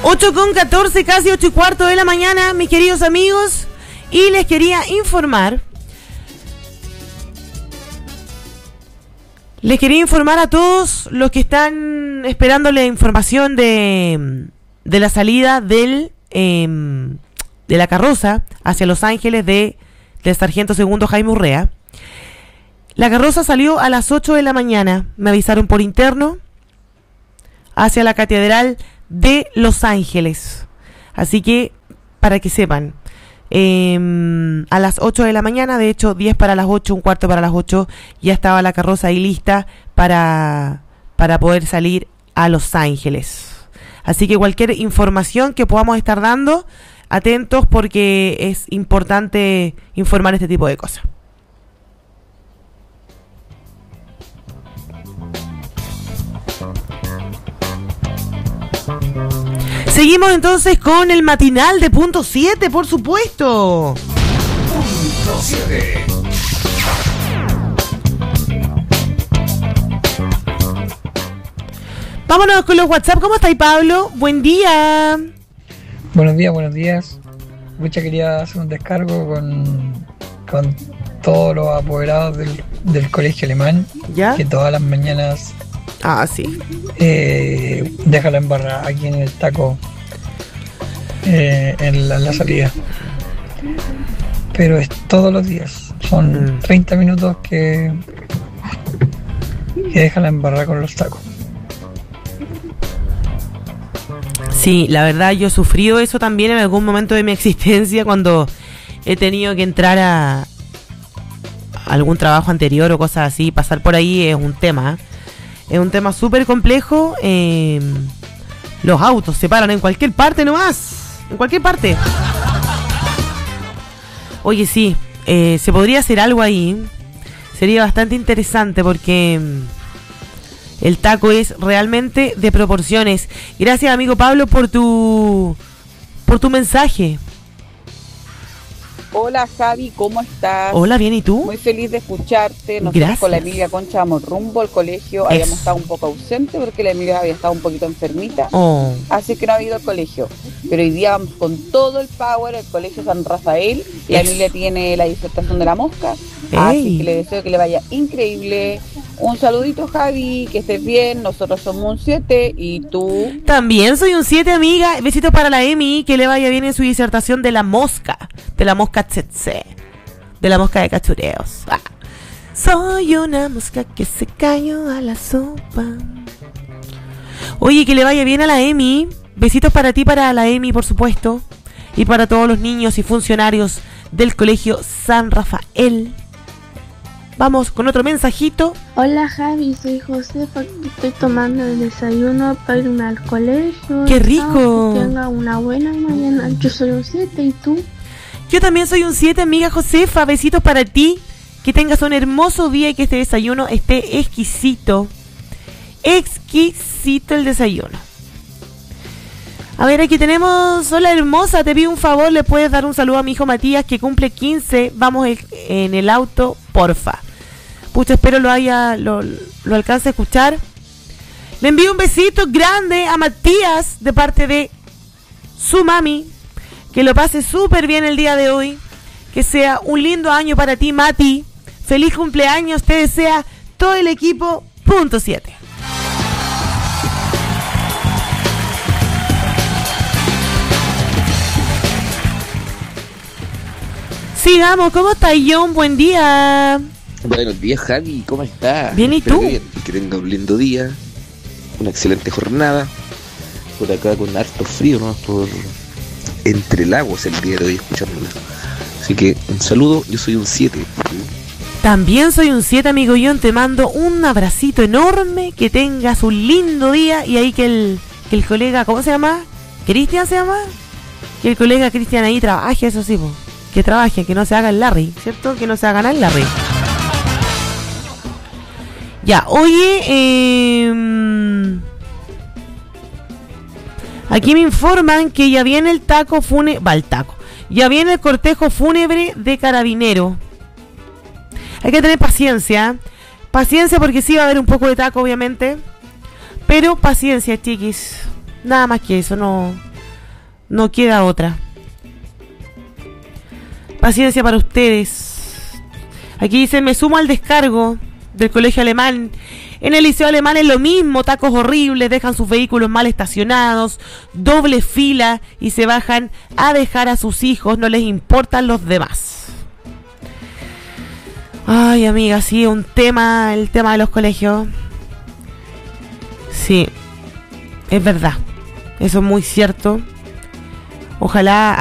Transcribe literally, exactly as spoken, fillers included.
ocho con catorce, casi ocho y cuarto de la mañana, mis queridos amigos. Y les quería informar. Les quería informar a todos los que están esperando la información de, de la salida del eh, de la carroza hacia Los Ángeles de, del sargento segundo Jaime Urrea. La carroza salió a las ocho de la mañana, me avisaron por interno, hacia la Catedral de Los Ángeles. Así que, para que sepan, eh, a las ocho de la mañana, de hecho diez para las ocho, un cuarto para las ocho, ya estaba la carroza ahí lista para, para poder salir a Los Ángeles. Así que cualquier información que podamos estar dando, atentos porque es importante informar este tipo de cosas. Seguimos entonces con el matinal de Punto siete, por supuesto. Punto siete. Vámonos con los WhatsApp. ¿Cómo estáis, Pablo? Buen día. Buenos días, buenos días. Mucha quería hacer un descargo con, con todos los apoderados del, del colegio alemán. ¿Ya? Que todas las mañanas... Ah, sí. Eh, déjala embarrar aquí en el taco, eh, en la, la salida. Pero es todos los días. Son mm. treinta minutos que, que déjala embarrar con los tacos. Sí, la verdad yo he sufrido eso también en algún momento de mi existencia cuando he tenido que entrar a algún trabajo anterior o cosas así. Pasar por ahí es un tema, ¿eh? Es un tema súper complejo. Eh, los autos se paran en cualquier parte nomás. En cualquier parte. Oye, sí. Eh, se podría hacer algo ahí. Sería bastante interesante porque el taco es realmente de proporciones. Gracias, amigo Pablo, por tu, por tu mensaje. Hola Javi, ¿cómo estás? Hola, bien, ¿y tú? Muy feliz de escucharte. Nosotros Gracias. Con la Emilia Concha vamos rumbo al colegio. Es. Habíamos estado un poco ausente porque la Emilia había estado un poquito enfermita. Oh. Así que no ha ido al colegio. Pero hoy día vamos con todo el power al colegio San Rafael. La es. Emilia tiene la disertación de la mosca. Ey. Así que le deseo que le vaya increíble. Un saludito, Javi, que estés bien. Nosotros somos un siete y tú... También soy un siete, amiga. Besito para la Emi, que le vaya bien en su disertación de la mosca. De la mosca tsetse. De la mosca de cachureos. Ah. Soy una mosca que se cayó a la sopa. Oye, que le vaya bien a la Emi. Besitos para ti, para la Emi, por supuesto. Y para todos los niños y funcionarios del colegio San Rafael. Vamos con otro mensajito. Hola Javi, soy Josefa, estoy tomando el desayuno para irme al colegio. ¡Qué rico! Que tenga una buena mañana. Yo soy un siete, ¿y tú? Yo también soy un siete, amiga Josefa. Besitos para ti. Que tengas un hermoso día y que este desayuno esté exquisito. Exquisito el desayuno. A ver, aquí tenemos... Hola, hermosa, te pido un favor. ¿Le puedes dar un saludo a mi hijo Matías, que cumple quince? Vamos el, en el auto, porfa. Pucha, espero lo haya lo, lo alcance a escuchar. Le envío un besito grande a Matías de parte de su mami. Que lo pase súper bien el día de hoy. Que sea un lindo año para ti, Mati. Feliz cumpleaños, te desea todo el equipo. Punto siete. Sigamos, ¿cómo estás, John? Buen día. Buenos días, Javi, ¿cómo estás? Bien, ¿y Espero tú? Que, bien, que tenga un lindo día, una excelente jornada. Por acá con harto frío, ¿no? Por entre lagos el día de hoy escuchándola. Así que un saludo, yo soy un siete. También soy un siete, amigo John, te mando un abracito enorme, que tengas un lindo día y ahí que el, que el colega, ¿cómo se llama? ¿Cristian se llama? Que el colega Cristian ahí trabaje, eso sí, po. Que trabaje, que no se haga el Larry, ¿cierto? Que no se haga el Larry. Ya, oye, eh, aquí me informan que ya viene el taco fúnebre, va el taco, ya viene el cortejo fúnebre de Carabinero. Hay que tener paciencia, paciencia porque sí va a haber un poco de taco, obviamente, pero paciencia, chiquis, nada más que eso, no, No queda otra. Paciencia para ustedes. Aquí dice, me sumo al descargo del colegio alemán. En el liceo alemán es lo mismo, tacos horribles, dejan sus vehículos mal estacionados, doble fila y se bajan a dejar a sus hijos, no les importan los demás. Ay, amiga, sí, un tema, el tema de los colegios. Sí, es verdad, eso es muy cierto. Ojalá